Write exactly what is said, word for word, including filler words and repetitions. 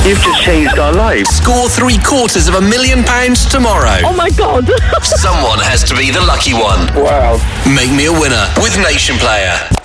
You've just changed our lives. Score three quarters of a million pounds tomorrow. Oh my God. Someone has to be the lucky one. Wow. Make me a winner with Nation Player.